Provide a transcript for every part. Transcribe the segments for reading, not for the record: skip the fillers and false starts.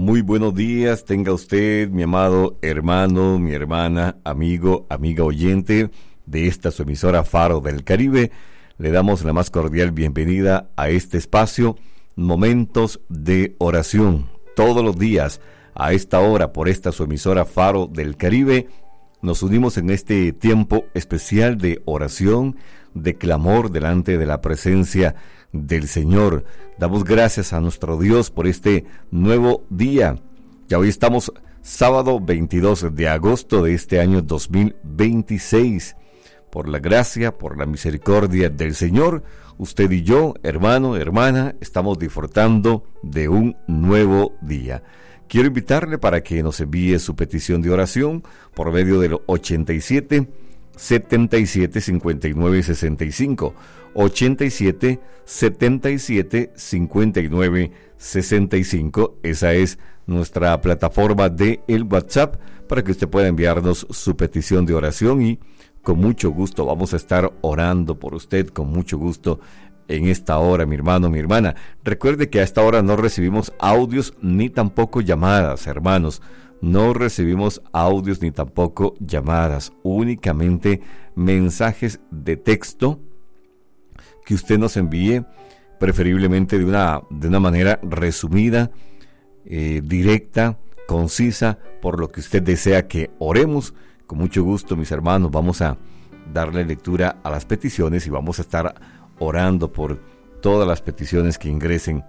Muy buenos días, tenga usted, mi amado hermano, mi hermana, amigo, amiga oyente de esta su emisora Faro del Caribe. Le damos la más cordial bienvenida a este espacio, Momentos de Oración. Todos los días, a esta hora, por esta su emisora Faro del Caribe, nos unimos en este tiempo especial de oración, de clamor delante de la presencia del Señor. Damos gracias a nuestro Dios por este nuevo día. Ya hoy estamos sábado 22 de agosto de este año 2026. Por la gracia, por la misericordia del Señor, usted y yo, hermano, hermana, estamos disfrutando de un nuevo día. Quiero invitarle para que nos envíe su petición de oración por medio del 87 77 59 65, 87 77 59 65. Esa es nuestra plataforma de el WhatsApp para que usted pueda enviarnos su petición de oración y con mucho gusto vamos a estar orando por usted, con mucho gusto en esta hora, mi hermano, mi hermana. Recuerde que a esta hora no recibimos audios ni tampoco llamadas, hermanos. No recibimos audios ni tampoco llamadas, únicamente mensajes de texto que usted nos envíe, preferiblemente de una manera resumida, directa, concisa, por lo que usted desea que oremos. Con mucho gusto, mis hermanos, vamos a darle lectura a las peticiones y vamos a estar orando por todas las peticiones que ingresen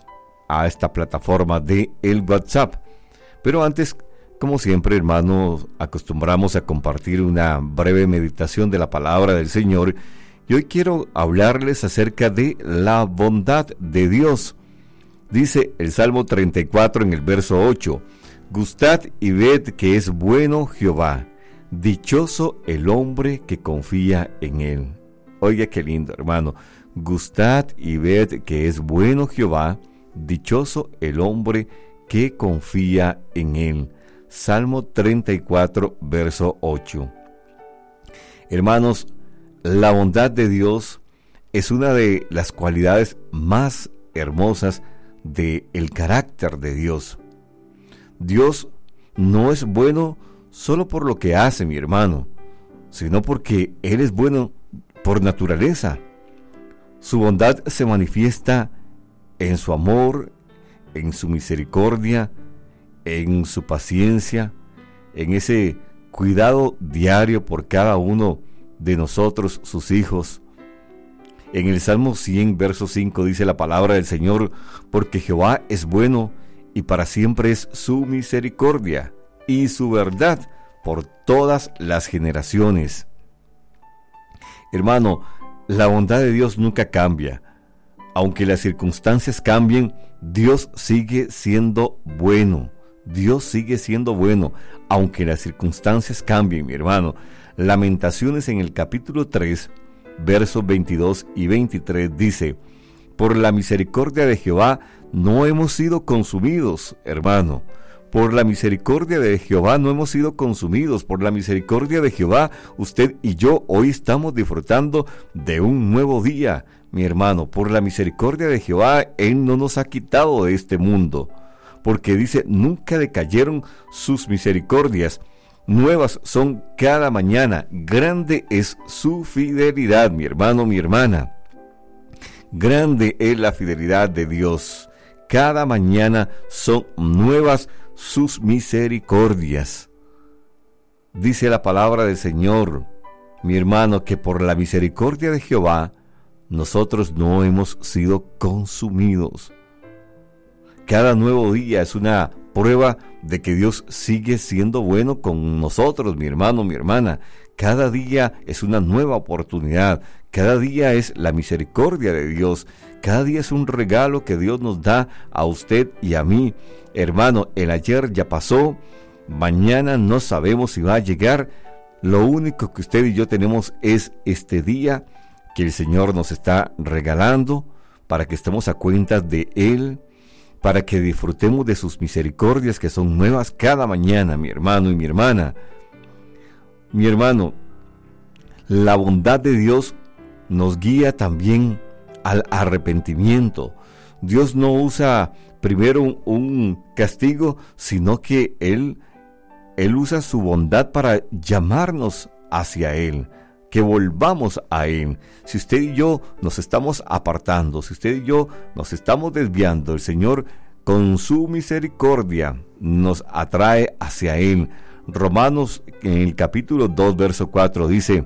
a esta plataforma de el WhatsApp. Pero antes, como siempre, hermanos, acostumbramos a compartir una breve meditación de la palabra del Señor. Y hoy quiero hablarles acerca de la bondad de Dios. Dice el Salmo 34 en el verso 8: Gustad y ved que es bueno Jehová, dichoso el hombre que confía en él. Oiga qué lindo, hermano. Gustad y ved que es bueno Jehová, dichoso el hombre que confía en él. Salmo 34, verso 8. Hermanos, la bondad de Dios es una de las cualidades más hermosas del carácter de Dios. Dios no es bueno solo por lo que hace, mi hermano, sino porque Él es bueno por naturaleza. Su bondad se manifiesta en su amor, en su misericordia, en su paciencia, en ese cuidado diario por cada uno de nosotros, sus hijos. En el Salmo 100, verso 5 dice la palabra del Señor: porque Jehová es bueno y para siempre es su misericordia y su verdad por todas las generaciones. Hermano, la bondad de Dios nunca cambia. Aunque las circunstancias cambien, Dios sigue siendo bueno. Dios sigue siendo bueno, aunque las circunstancias cambien, mi hermano. Lamentaciones en el capítulo 3, versos 22 y 23 dice: por la misericordia de Jehová no hemos sido consumidos, hermano. Por la misericordia de Jehová no hemos sido consumidos. Por la misericordia de Jehová, usted y yo hoy estamos disfrutando de un nuevo día, mi hermano. Por la misericordia de Jehová, Él no nos ha quitado de este mundo. Porque dice: nunca decayeron sus misericordias. Nuevas son cada mañana. Grande es su fidelidad, mi hermano, mi hermana. Grande es la fidelidad de Dios. Cada mañana son nuevas sus misericordias. Dice la palabra del Señor, mi hermano, que por la misericordia de Jehová nosotros no hemos sido consumidos. Cada nuevo día es una prueba de que Dios sigue siendo bueno con nosotros, mi hermano, mi hermana. Cada día es una nueva oportunidad. Cada día es la misericordia de Dios. Cada día es un regalo que Dios nos da a usted y a mí. Hermano, el ayer ya pasó. Mañana no sabemos si va a llegar. Lo único que usted y yo tenemos es este día que el Señor nos está regalando para que estemos a cuentas de Él, para que disfrutemos de sus misericordias que son nuevas cada mañana, mi hermano y mi hermana. Mi hermano, la bondad de Dios nos guía también al arrepentimiento. Dios no usa primero un castigo, sino que Él usa su bondad para llamarnos hacia Él, que volvamos a Él. Si usted y yo nos estamos apartando, si usted y yo nos estamos desviando, el Señor con su misericordia nos atrae hacia Él. Romanos en el capítulo 2, verso 4 dice: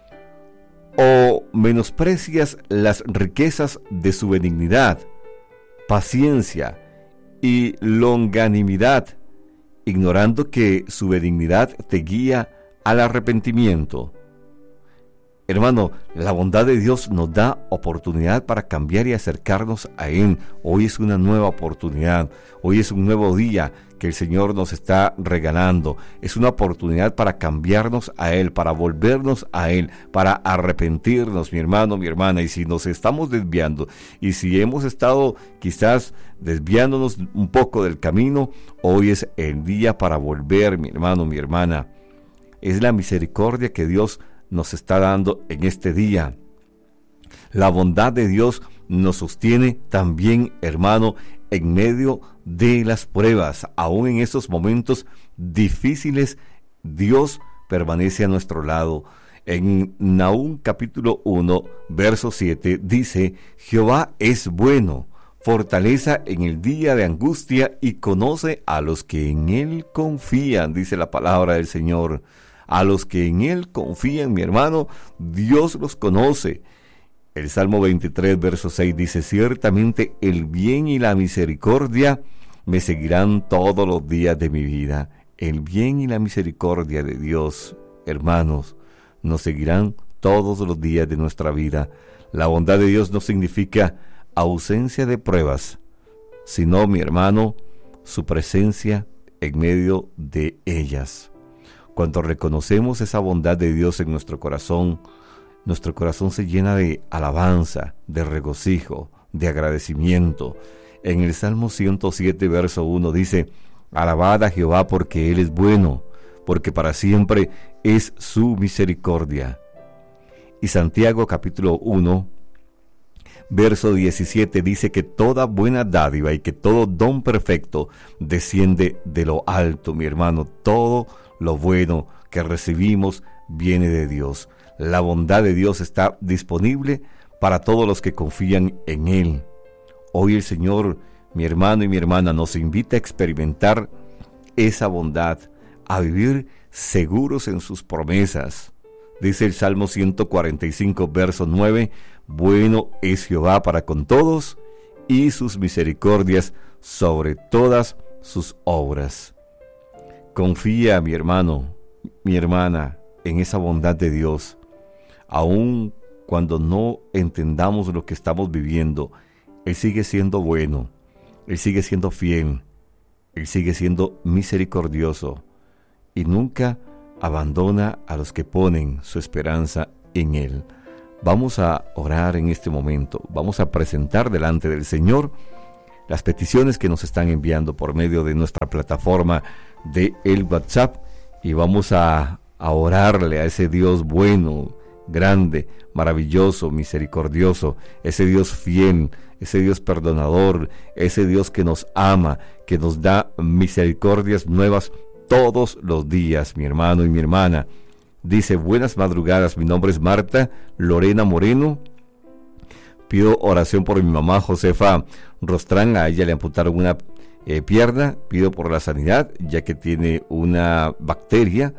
¿o menosprecias las riquezas de su benignidad, paciencia y longanimidad, ignorando que su benignidad te guía al arrepentimiento? Hermano, la bondad de Dios nos da oportunidad para cambiar y acercarnos a Él. Hoy es una nueva oportunidad, hoy es un nuevo día que el Señor nos está regalando. Es una oportunidad para cambiarnos a Él, para volvernos a Él, para arrepentirnos, mi hermano, mi hermana. Y si nos estamos desviando, y si hemos estado quizás desviándonos un poco del camino, hoy es el día para volver, mi hermano, mi hermana. Es la misericordia que Dios nos está dando en este día. La bondad de Dios nos sostiene también, hermano, en medio de las pruebas. Aún en esos momentos difíciles, Dios permanece a nuestro lado. En Nahum capítulo 1, verso 7 dice: Jehová es bueno, fortaleza en el día de angustia, y conoce a los que en Él confían, dice la palabra del Señor. A los que en Él confían, mi hermano, Dios los conoce. El Salmo 23, verso 6 dice: ciertamente el bien y la misericordia me seguirán todos los días de mi vida. El bien y la misericordia de Dios, hermanos, nos seguirán todos los días de nuestra vida. La bondad de Dios no significa ausencia de pruebas, sino, mi hermano, su presencia en medio de ellas. Cuando reconocemos esa bondad de Dios en nuestro corazón se llena de alabanza, de regocijo, de agradecimiento. En el Salmo 107, verso 1 dice: alabad a Jehová porque Él es bueno, porque para siempre es su misericordia. Y Santiago capítulo 1, verso 17 dice que toda buena dádiva y que todo don perfecto desciende de lo alto, mi hermano. Todo lo bueno que recibimos viene de Dios. La bondad de Dios está disponible para todos los que confían en Él. Hoy el Señor, mi hermano y mi hermana, nos invita a experimentar esa bondad, a vivir seguros en sus promesas. Dice el Salmo 145, verso 9: bueno es Jehová para con todos, y sus misericordias sobre todas sus obras. Confía, mi hermano, mi hermana, en esa bondad de Dios. Aun cuando no entendamos lo que estamos viviendo, Él sigue siendo bueno, Él sigue siendo fiel, Él sigue siendo misericordioso y nunca abandona a los que ponen su esperanza en Él. Vamos a orar en este momento, vamos a presentar delante del Señor las peticiones que nos están enviando por medio de nuestra plataforma de el WhatsApp, y vamos a orarle a ese Dios bueno, grande, maravilloso, misericordioso, ese Dios fiel, ese Dios perdonador, ese Dios que nos ama, que nos da misericordias nuevas todos los días, mi hermano y mi hermana. Dice: buenas madrugadas, mi nombre es Marta Lorena Moreno. Pido oración por mi mamá Josefa Rostrán. A ella le amputaron una pierna. Pido por la sanidad, ya que tiene una bacteria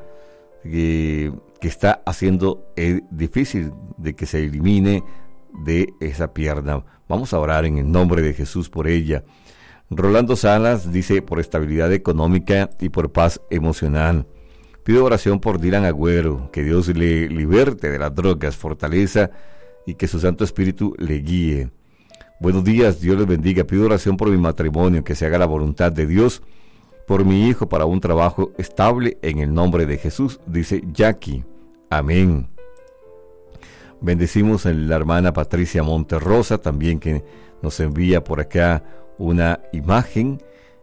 que está haciendo difícil de que se elimine de esa pierna. Vamos a orar en el nombre de Jesús por ella. Rolando Salas dice: por estabilidad económica y por paz emocional. Pido oración por Dylan Agüero, que Dios le liberte de las drogas, fortaleza, y que su Santo Espíritu le guíe. Buenos días, Dios les bendiga. Pido oración por mi matrimonio, que se haga la voluntad de Dios, por mi hijo para un trabajo estable en el nombre de Jesús, dice Jackie. Amén. Bendecimos a la hermana Patricia Monterrosa, también, que nos envía por acá una imagen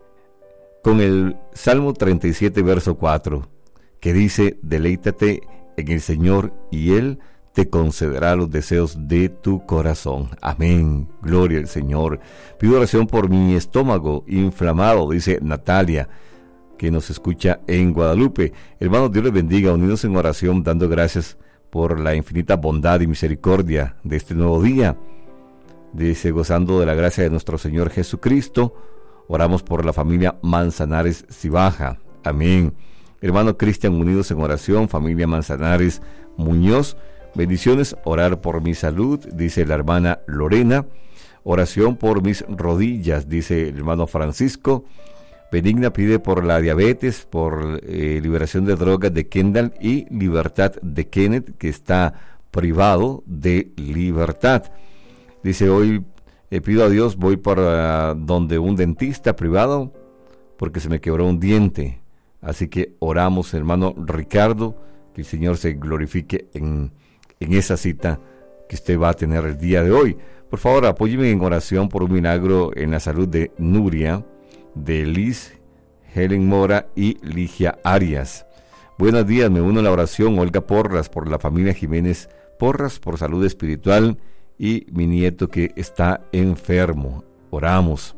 con el Salmo 37, verso 4, que dice: deleítate en el Señor y Él te concederá los deseos de tu corazón. Amén. Gloria al Señor. Pido oración por mi estómago inflamado, dice Natalia, que nos escucha en Guadalupe. Hermanos, Dios les bendiga, unidos en oración, dando gracias por la infinita bondad y misericordia de este nuevo día. Dice, gozando de la gracia de nuestro Señor Jesucristo, oramos por la familia Manzanares Cibaja. Amén. Hermano Cristian, unidos en oración, familia Manzanares Muñoz, bendiciones, orar por mi salud, dice la hermana Lorena. Oración por mis rodillas, dice el hermano Francisco. Benigna pide por la diabetes, por liberación de drogas de Kendall y libertad de Kenneth, que está privado de libertad. Dice, hoy pido a Dios, voy para donde un dentista privado porque se me quebró un diente. Así que oramos, hermano Ricardo, que el Señor se glorifique en esa cita que usted va a tener el día de hoy. Por favor, apóyeme en oración por un milagro en la salud de Nuria, de Liz, Helen Mora y Ligia Arias. Buenos días, me uno a la oración. Olga Porras, por la familia Jiménez Porras, por salud espiritual, y mi nieto que está enfermo. Oramos.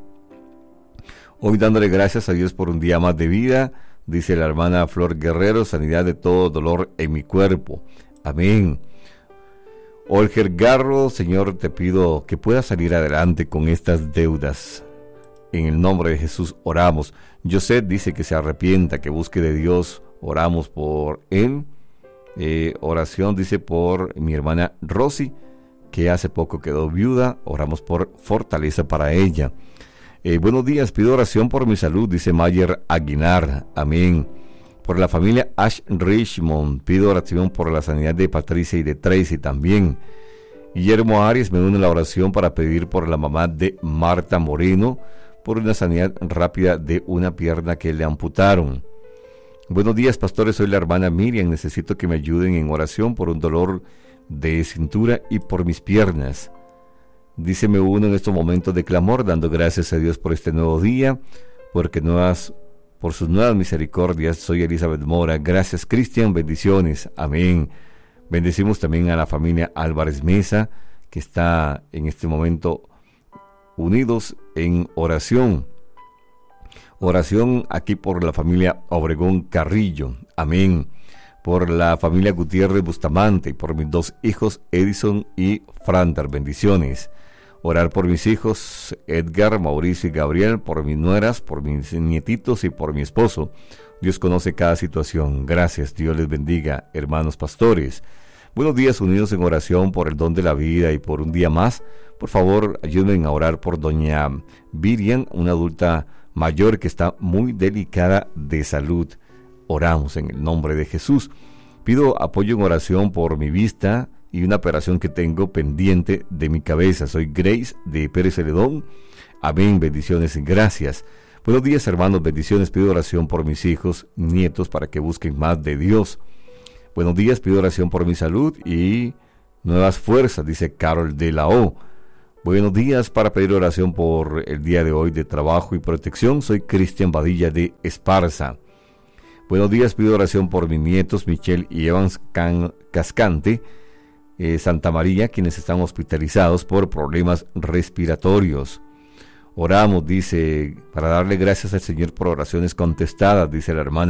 Hoy dándole gracias a Dios por un día más de vida, dice la hermana Flor Guerrero, sanidad de todo dolor en mi cuerpo. Amén. Olger Garro, Señor, te pido que puedas salir adelante con estas deudas. En el nombre de Jesús oramos. José dice que se arrepienta, que busque de Dios. Oramos por él. Oración dice por mi hermana Rosy, que hace poco quedó viuda. Oramos por fortaleza para ella. Buenos días, pido oración por mi salud, dice Mayer Aguilar. Amén. Por la familia Ash Richmond, pido oración por la sanidad de Patricia y de Tracy también. Guillermo Arias, me une la oración para pedir por la mamá de Marta Moreno, por una sanidad rápida de una pierna que le amputaron. Buenos días, pastores, soy la hermana Miriam, necesito que me ayuden en oración por un dolor de cintura y por mis piernas. Dice, me uno en estos momentos de clamor, dando gracias a Dios por este nuevo día, porque por sus nuevas misericordias. Soy Elizabeth Mora. Gracias, Cristian, bendiciones. Amén. Bendecimos también a la familia Álvarez Mesa, que está en este momento unidos en oración. Oración aquí por la familia Obregón Carrillo. Amén. Por la familia Gutiérrez Bustamante y por mis dos hijos Edison y Frander. Bendiciones. Orar por mis hijos Edgar, Mauricio y Gabriel, por mis nueras, por mis nietitos y por mi esposo. Dios conoce cada situación. Gracias. Dios les bendiga, hermanos pastores. Buenos días, unidos en oración por el don de la vida y por un día más. Por favor, ayúdenme a orar por doña Virian, una adulta mayor que está muy delicada de salud. Oramos en el nombre de Jesús. Pido apoyo en oración por mi vista y una operación que tengo pendiente de mi cabeza. Soy Grace de Pérez Celedón. Amén, bendiciones y gracias. Buenos días, hermanos, bendiciones. Pido oración por mis hijos, nietos, para que busquen más de Dios. Buenos días, pido oración por mi salud y nuevas fuerzas, dice Carol de la O. Buenos días, para pedir oración por el día de hoy de trabajo y protección. Soy Cristian Badilla de Esparza. Buenos días, pido oración por mis nietos Michelle y Evans Cascante, Santa María, quienes están hospitalizados por problemas respiratorios. Oramos, dice, para darle gracias al Señor por oraciones contestadas, dice la hermana